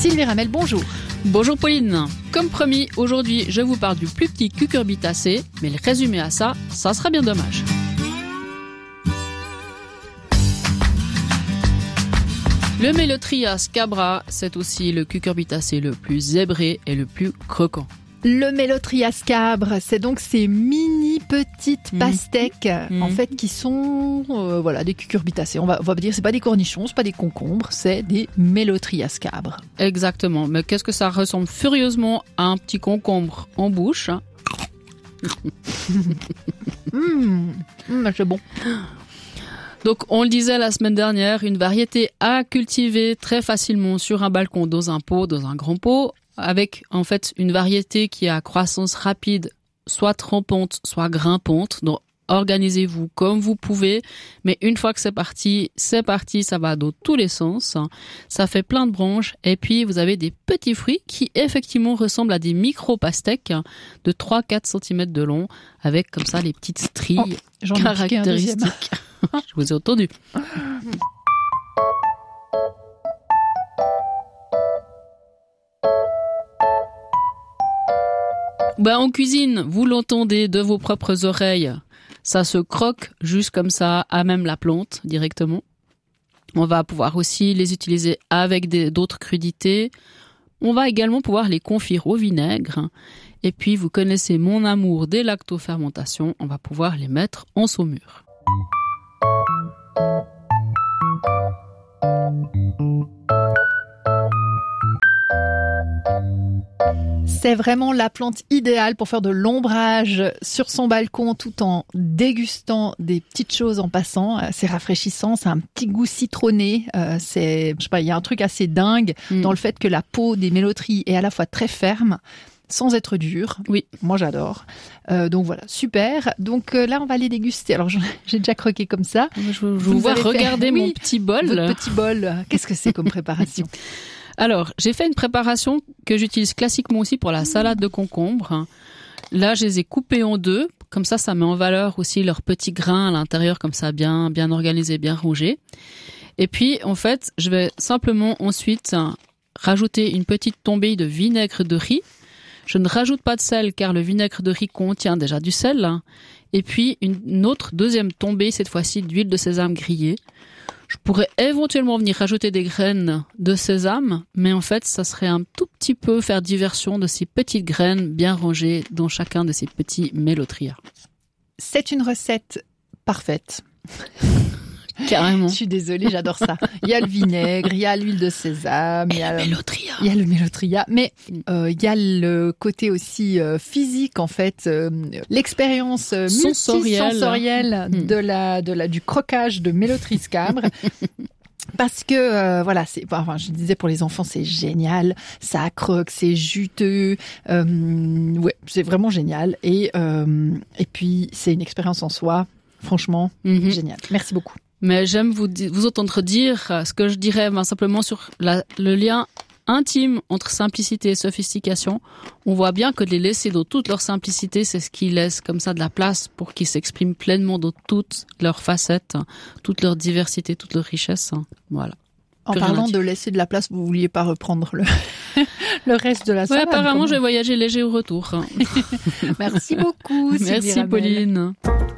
Sylvie Ramel, bonjour. Bonjour Pauline. Comme promis, aujourd'hui, je vous parle du plus petit cucurbitacé, mais le résumé à ça sera bien dommage. Le Mélotria scabra, c'est aussi le cucurbitacé le plus zébré et le plus croquant. Le Mélotria scabre, c'est donc ces mini petites pastèques en fait qui sont des cucurbitacées. On va dire c'est pas des cornichons, c'est pas des concombres, c'est des Mélotria scabres. Exactement. Mais qu'est-ce que ça ressemble furieusement à un petit concombre en bouche. C'est bon. Donc, on le disait la semaine dernière, une variété à cultiver très facilement sur un balcon, dans un pot, dans un grand pot, avec en fait une variété qui a croissance rapide, soit trempante, soit grimpante. Donc, organisez-vous comme vous pouvez, mais une fois que c'est parti, ça va dans tous les sens. Ça fait plein de branches et puis vous avez des petits fruits qui effectivement ressemblent à des micro-pastèques de 3-4 cm de long avec comme ça les petites stries caractéristiques. Je vous ai entendu. En cuisine, vous l'entendez de vos propres oreilles. Ça se croque juste comme ça, à même la plante, directement. On va pouvoir aussi les utiliser avec d'autres crudités. On va également pouvoir les confire au vinaigre. Et puis, vous connaissez mon amour des lactofermentations. On va pouvoir les mettre en saumure. C'est vraiment la plante idéale pour faire de l'ombrage sur son balcon tout en dégustant des petites choses en passant. C'est rafraîchissant, c'est un petit goût citronné. Il y a un truc assez dingue dans le fait que la peau des mélotries est à la fois très ferme, sans être dure. Oui. Moi, j'adore. Donc voilà, super. Donc là, on va les déguster. Alors, j'ai déjà croqué comme ça. Je vous vois regarder mon petit bol. Votre petit bol. Qu'est-ce que c'est comme préparation ? Alors, j'ai fait une préparation que j'utilise classiquement aussi pour la salade de concombre. Là, je les ai coupés en deux. Comme ça met en valeur aussi leurs petits grains à l'intérieur, comme ça, bien organisés, bien rangés. Et puis, en fait, je vais simplement ensuite rajouter une petite tombée de vinaigre de riz. Je ne rajoute pas de sel car le vinaigre de riz contient déjà du sel. Et puis, une autre deuxième tombée, cette fois-ci, d'huile de sésame grillée. Je pourrais éventuellement venir rajouter des graines de sésame, mais en fait, ça serait un tout petit peu faire diversion de ces petites graines bien rangées dans chacun de ces petits Mélotria. C'est une recette parfaite. Carrément. Je suis désolée, j'adore ça. Il y a le vinaigre, il y a l'huile de sésame, il y a le Mélotria, mais il y a le côté aussi physique en fait, l'expérience multisensorielle du croquage de Mélotria scabre. Parce que je disais pour les enfants c'est génial, ça croque, c'est juteux, c'est vraiment génial et puis c'est une expérience en soi, franchement génial. Merci beaucoup. Mais j'aime vous entendre dire ce que je dirais simplement sur le lien intime entre simplicité et sophistication. On voit bien que de les laisser dans toute leur simplicité, c'est ce qui laisse comme ça de la place pour qu'ils s'expriment pleinement dans toutes leurs facettes, toute leur diversité, toute leur richesse. Voilà. En parlant de laisser de la place, vous vouliez pas reprendre le reste de la salade? Oui, apparemment, je vais voyager léger au retour. Merci beaucoup, Sylvie Merci, Ramel. Pauline.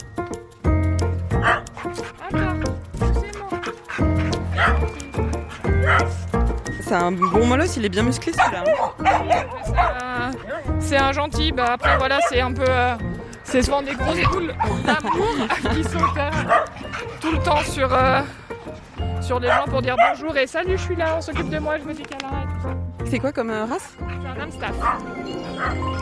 C'est un bon molosse, il est bien musclé celui-là. C'est un gentil, après voilà, c'est un peu... c'est souvent des grosses boules d'amour qui sont tout le temps sur les gens pour dire bonjour et salut, je suis là, on s'occupe de moi, je me dis câlin et tout ça. C'est quoi comme race ? C'est un Amstaff.